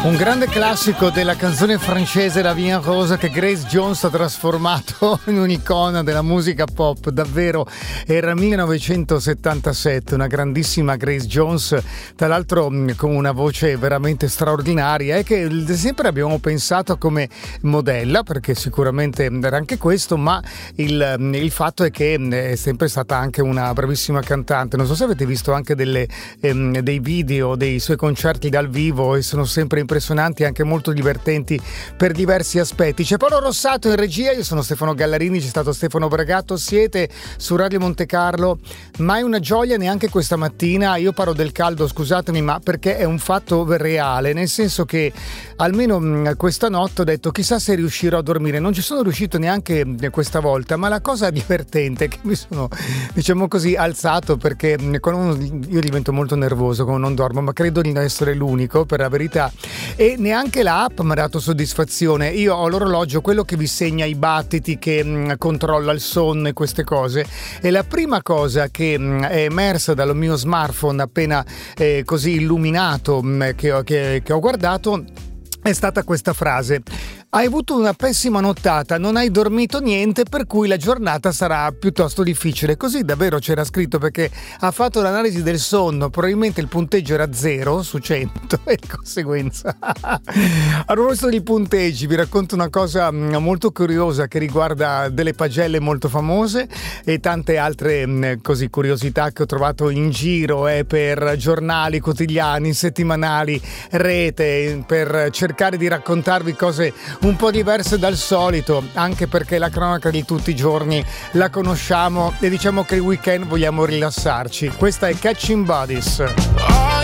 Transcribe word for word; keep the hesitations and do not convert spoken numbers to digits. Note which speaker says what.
Speaker 1: Un grande classico della canzone francese La Vie en Rose che Grace Jones ha trasformato in un'icona della musica pop, davvero. Era millenovecentosettantasette, una grandissima Grace Jones, tra l'altro con una voce veramente straordinaria e che sempre abbiamo pensato come modella, perché sicuramente era anche questo, ma il, il fatto è che è sempre stata anche una bravissima cantante. Non so se avete visto anche delle, ehm, dei video dei suoi concerti dal vivo, e sono sempre impressionanti, anche molto divertenti per diversi aspetti. C'è Paolo Rossato in regia, io sono Stefano Gallarini, c'è stato Stefano Bragato, siete su Radio Monte Carlo. Mai una gioia neanche questa mattina. Io parlo del caldo, scusatemi, ma perché è un fatto reale, nel senso che almeno mh, questa notte ho detto chissà se riuscirò a dormire. Non ci sono riuscito neanche questa volta, ma la cosa divertente è che mi sono, diciamo così, alzato, perché mh, quando io divento molto nervoso quando non dormo, ma credo di non essere l'unico, per la verità. E neanche l'app mi ha dato soddisfazione. Io ho l'orologio, quello che vi segna i battiti, che mh, controlla il sonno e queste cose, e la prima cosa che mh, è emersa dal mio smartphone appena eh, così illuminato mh, che, ho, che, che ho guardato è stata questa frase: hai avuto una pessima nottata, non hai dormito niente, per cui la giornata sarà piuttosto difficile. Così davvero c'era scritto, perché ha fatto l'analisi del sonno, probabilmente il punteggio era zero su cento e di conseguenza. A proposito di punteggi, vi racconto una cosa molto curiosa che riguarda delle pagelle molto famose e tante altre così curiosità che ho trovato in giro eh, per giornali quotidiani, settimanali, rete, per cercare di raccontarvi cose un po' diverse dal solito, anche perché la cronaca di tutti i giorni la conosciamo e diciamo che il weekend vogliamo rilassarci. Questa è Catching Bodies.